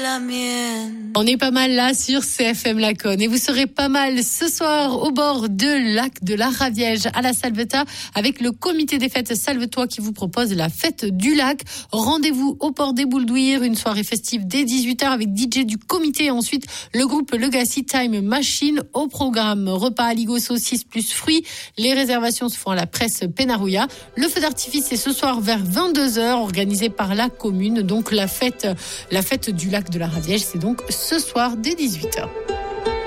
On est pas mal là sur CFM Laconne et vous serez pas mal ce soir au bord de lac de la Raviège à la Salvetat avec le comité des fêtes Salvetois qui vous propose la fête du lac. Rendez-vous au port des Boules d'Ouïr, une soirée festive dès 18h avec DJ du comité et ensuite le groupe Legacy Time Machine au programme. Repas aligot saucisses plus fruits. Les réservations se font à la presse Penarouya. Le feu d'artifice est ce soir vers 22h organisé par la commune. Donc la fête du lac de la Raviège, c'est donc ce soir dès 18h.